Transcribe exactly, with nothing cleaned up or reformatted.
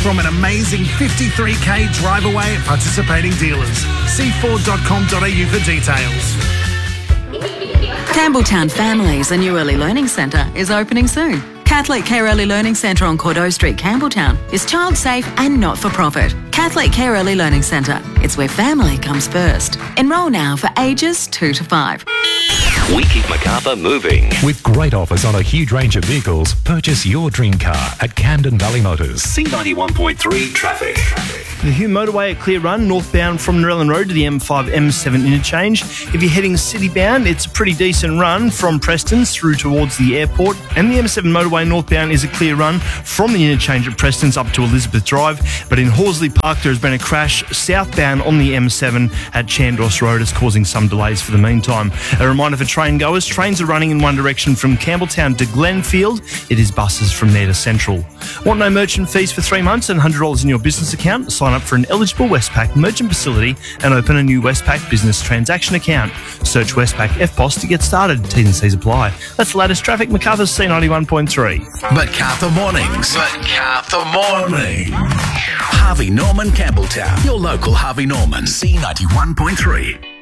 from an amazing fifty-three k drive away at participating dealers. see ford dot com dot a u for details. Campbelltown Families, a new early learning centre, is opening soon. Catholic Care Early Learning Centre on Cordeaux Street, Campbelltown is child safe and not for profit. Catholic Care Early Learning Centre. It's where family comes first. Enrol now for ages two to five. We keep Macarthur moving. With great offers on a huge range of vehicles, purchase your dream car at Camden Valley Motors. C ninety-one point three traffic. The Hume motorway at Clear Run, northbound from Narellan Road to the M five M seven interchange. If you're heading city-bound, it's a pretty decent run from Preston's through towards the airport. And the M seven motorway northbound is a clear run from the interchange at Preston's up to Elizabeth Drive. But in Horsley Park, there has been a crash southbound on the M seven at Chandos Road. It's causing some delays for the meantime. A reminder for train goers, trains are running in one direction from Campbelltown to Glenfield. It is buses from there to Central. Want no merchant fees for three months and one hundred dollars in your business account? Sign up for an eligible Westpac merchant facility and open a new Westpac business transaction account. Search Westpac F P O S to get started. T's and C's apply. That's the latest traffic. Macarthur's C ninety-one point three. Macarthur Mornings. Macarthur Morning. Harvey Norman Campbelltown. Your local Harvey Norman. C ninety-one point three.